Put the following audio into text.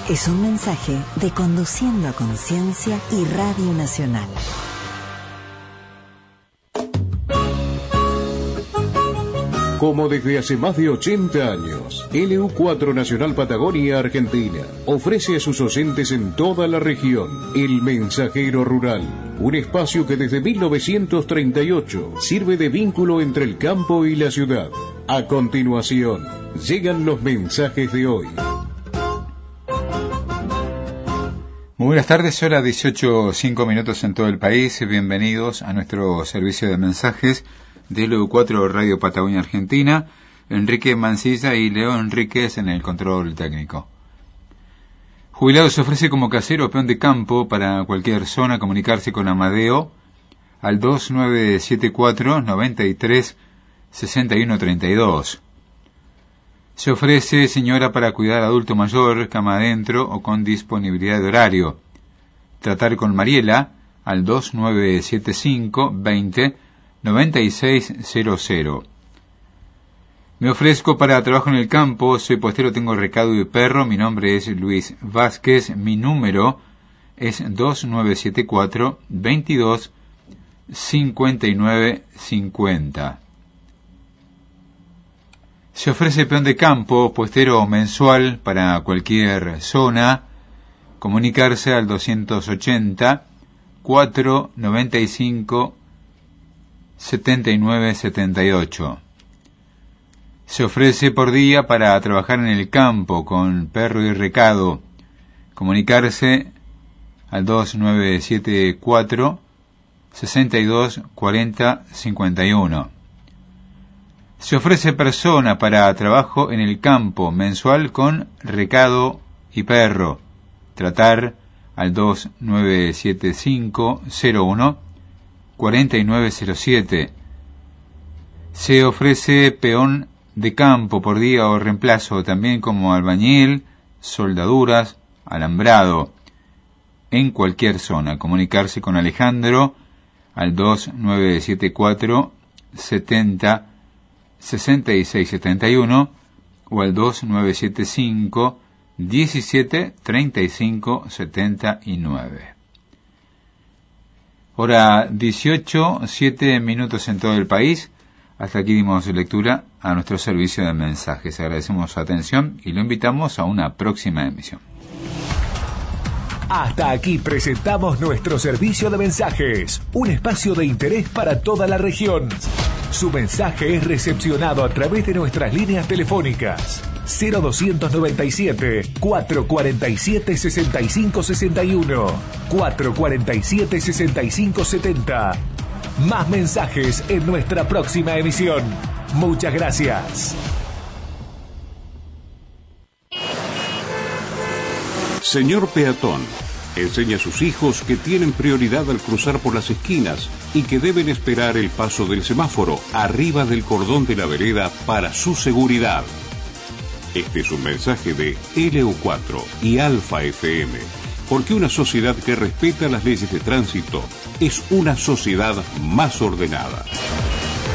Es un mensaje de Conduciendo a Conciencia y Radio Nacional. Como desde hace más de 80 años, LU4 Nacional Patagonia Argentina ofrece a sus oyentes en toda la región El Mensajero Rural, un espacio que desde 1938 sirve de vínculo entre el campo y la ciudad. A continuación, llegan los mensajes de hoy. Muy buenas tardes, hora 18:05 en todo el país. Bienvenidos a nuestro servicio de mensajes de LU4 Radio Patagonia Argentina. Enrique Mancilla y Leo Enríquez en el control técnico. Jubilado se ofrece como casero o peón de campo para cualquier zona. Comunicarse con Amadeo al 2974 93 61 32. Se ofrece señora para cuidar adulto mayor, cama adentro o con disponibilidad de horario. Tratar con Mariela al 2975 20 9600. Me ofrezco para trabajo en el campo, soy postero, tengo recado y perro, mi nombre es Luis Vázquez, mi número es 2974 22 59 50. Se ofrece peón de campo, puestero mensual para cualquier zona. Comunicarse al 280 495 7978. Se ofrece por día para trabajar en el campo con perro y recado. Comunicarse al 2974 62 40 51. Se ofrece persona para trabajo en el campo mensual con recado y perro. Tratar al 2975 01 4907. Se ofrece peón de campo por día o reemplazo, también como albañil, soldaduras, alambrado, en cualquier zona. Comunicarse con Alejandro al 2974 70 66 71 o al 2975 17 35 79. Hora 18:07 en todo el país. Hasta aquí dimos lectura a nuestro servicio de mensajes. Agradecemos su atención y lo invitamos a una próxima emisión. Hasta aquí presentamos nuestro servicio de mensajes, un espacio de interés para toda la región. Su mensaje es recepcionado a través de nuestras líneas telefónicas 0297 447 65 61, 447 65 70. Más mensajes en nuestra próxima emisión. Muchas gracias. Señor peatón, enseña a sus hijos que tienen prioridad al cruzar por las esquinas y que deben esperar el paso del semáforo arriba del cordón de la vereda para su seguridad. Este es un mensaje de LU4 y Alfa FM, porque una sociedad que respeta las leyes de tránsito es una sociedad más ordenada.